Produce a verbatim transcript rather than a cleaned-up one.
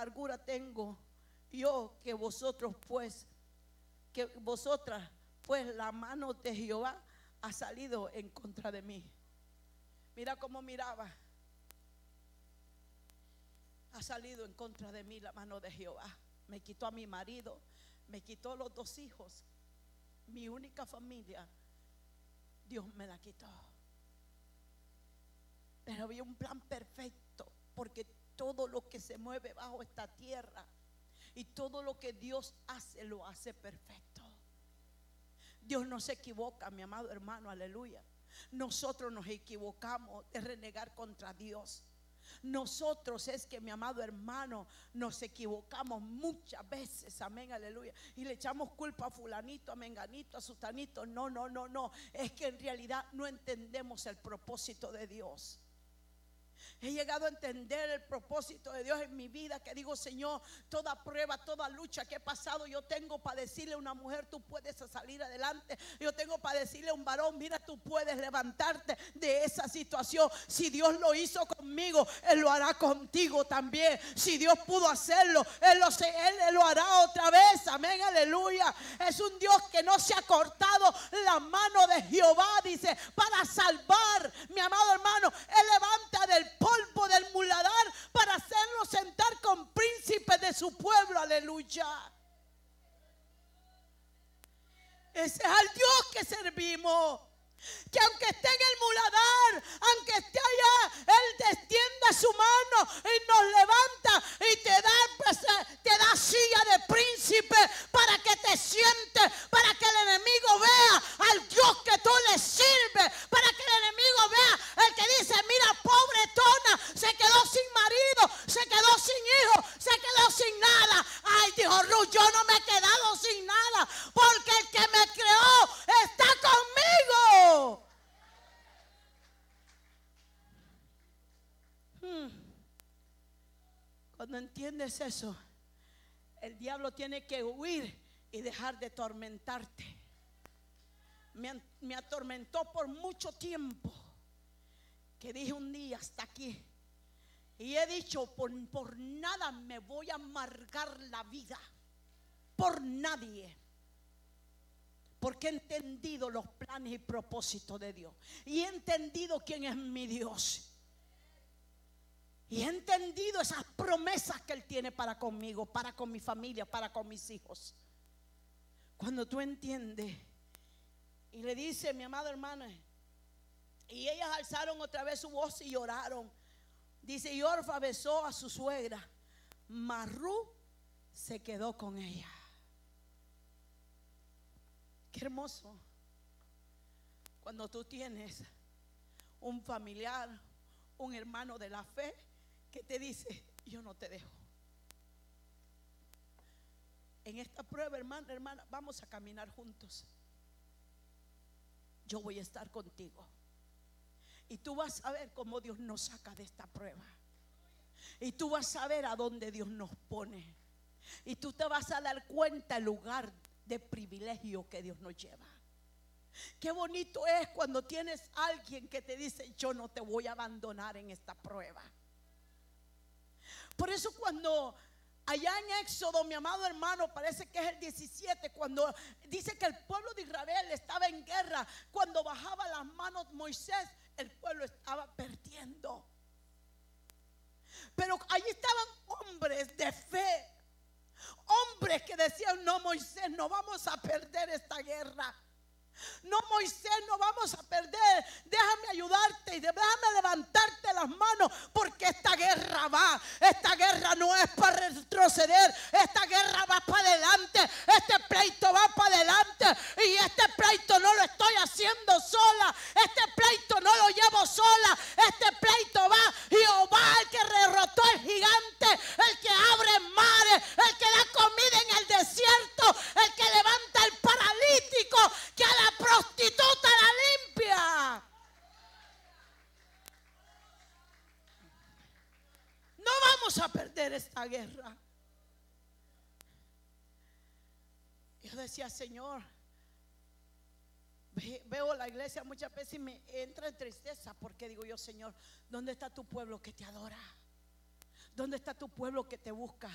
amargura tengo yo que vosotros pues, que vosotras pues la mano de Jehová ha salido en contra de mí. Mira cómo miraba. Ha salido en contra de mí la mano de Jehová. Me quitó a mi marido, me quitó los dos hijos, mi única familia. Dios me la quitó. Pero había un plan perfecto, porque todo lo que se mueve bajo esta tierra y todo lo que Dios hace, lo hace perfecto. Dios no se equivoca, mi amado hermano, aleluya. Nosotros nos equivocamos de renegar contra Dios. Nosotros es que, mi amado hermano, nos equivocamos muchas veces, amén, aleluya, y le echamos culpa a fulanito, a menganito, a sutanito. No, no, no, no. Es que en realidad no entendemos el propósito de Dios. He llegado a entender el propósito de Dios en mi vida, que digo, Señor, toda prueba, toda lucha que he pasado, yo tengo para decirle a una mujer, tú puedes salir adelante. Yo tengo para decirle a un varón, mira, tú puedes levantarte de esa situación. Si Dios lo hizo conmigo, Él lo hará contigo también. Si Dios pudo hacerlo, Él lo, Él lo hará otra vez, amén, aleluya. Es un Dios que no se ha cortado la mano de Jehová, dice, para salvar, mi amado hermano. Él levanta del polvo del muladar para hacerlo sentar con príncipes de su pueblo, aleluya. Ese es el Dios que servimos, que aunque esté en el muladar, aunque esté allá, Él extiende su mano y nos levanta y te da, pues, te da silla de príncipe para que te sientes, para que el enemigo vea al Dios que tú le sirves, para que el enemigo vea el que dice, mira, pobretona, se quedó sin marido, se quedó sin hijo, se quedó sin nada. Ay, dijo Ruth, yo no me he quedado sin nada, porque el que me creó está conmigo. Hmm. Cuando entiendes eso, el diablo tiene que huir y dejar de atormentarte. Me, me atormentó por mucho tiempo, que dije un día hasta aquí. Y he dicho, por, por nada me voy a amargar la vida, por nadie. Porque he entendido los planes y propósitos de Dios. Y he entendido quién es mi Dios. Y he entendido esas promesas que Él tiene para conmigo, para con mi familia, para con mis hijos. Cuando tú entiendes y le dice, mi amada hermana, y ellas alzaron otra vez su voz y lloraron. Dice, y Orfa besó a su suegra, mas Ruth se quedó con ella. Qué hermoso cuando tú tienes un familiar, un hermano de la fe que te dice, yo no te dejo. En esta prueba, hermana, hermana, vamos a caminar juntos. Yo voy a estar contigo. Y tú vas a ver cómo Dios nos saca de esta prueba. Y tú vas a ver a dónde Dios nos pone. Y tú te vas a dar cuenta el lugar de privilegio que Dios nos lleva. Qué bonito es cuando tienes a alguien que te dice, yo no te voy a abandonar en esta prueba. Por eso cuando allá en Éxodo, mi amado hermano, parece que es el diecisiete, cuando dice que el pueblo de Israel estaba en guerra, cuando bajaba las manos Moisés, el pueblo estaba perdiendo. Pero allí estaban hombres de fe, hombres que decían, no, Moisés, no vamos a perder esta guerra. No, Moisés, no vamos a perder. Déjame ayudarte y déjame levantarte las manos, porque esta guerra va. Esta guerra no es para retroceder. Esta guerra va para adelante. Este pleito va para adelante. Y este pleito no lo estoy haciendo sola. Este pleito no lo llevo sola. Este pleito va. Jehová, el que derrotó al gigante, el que abre mares, el que da comida en el desierto, el que levanta al paralítico, que a la prostituta la limpia. No vamos a perder esta guerra. Yo decía, Señor, veo la iglesia muchas veces y me entra en tristeza, porque digo yo, Señor, ¿dónde está tu pueblo que te adora? ¿Dónde está tu pueblo que te busca?